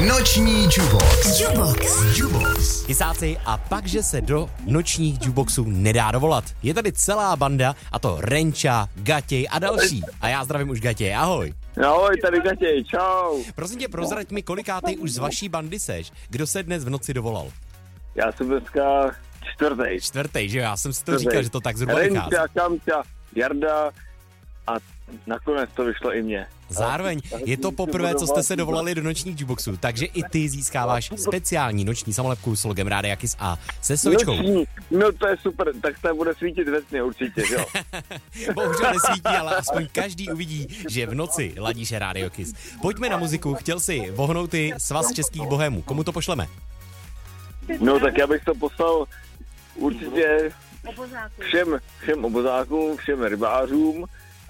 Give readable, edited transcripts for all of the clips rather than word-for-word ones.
Noční Jubox. Kysáci, a pak, že se do nočních jukeboxů nedá dovolat. Je tady celá banda, a to Renča, Gatěj a další. A já zdravím už Gatěj, ahoj. Ahoj, tady Gatěj, čau. Prosím tě, prozrať mi, kolikátej už z vaší bandy seš. Kdo se dnes v noci dovolal? Já jsem dneska čtvrtý. Čtvrtej, že jo? Já jsem si to říkal, že to tak zhruba vychází. Renča, Kamča, Jarda a nakonec to vyšlo i mně. Zároveň je to poprvé, co jste se dovolali do nočních jukeboxů, takže i ty získáváš speciální noční samolepku s logem Rádia Kiss a se sojčkou. Noční, no to je super, tak to bude svítit ve tmě určitě, jo. Bohužel nesvítí, ale aspoň každý uvidí, že v noci ladíš Rádio Kiss. Pojďme na muziku, chtěl si vohnout i Svaz českých bohémů. Komu to pošleme? No tak já bych to poslal určitě všem obozákům, všem rybářům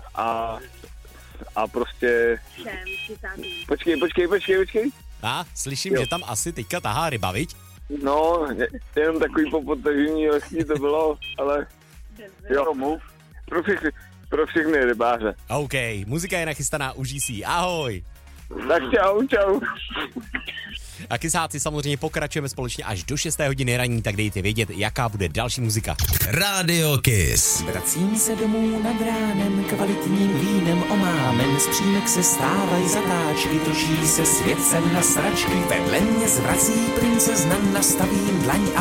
a prostě... Počkej. Slyším, jo, že tam asi teďka tahá ryba, viď? No, jenom takový popodtažení lehký to bylo, ale jo, mluv. Pro všechny rybáře. OK, muzika je nachystaná, užij si ji. Ahoj. Tak čau. A Kysáci, samozřejmě pokračujeme společně až do 6. hodiny ranní, tak dejte vědět, jaká bude další muzika. Rádio Kiss. Vracím se domů nad ránem, kvalitním vínem omámen, z přímek se stávají zatáčky, točí se svět sem na sračky, vedle mě zvrací princezna, nastavím dlaň a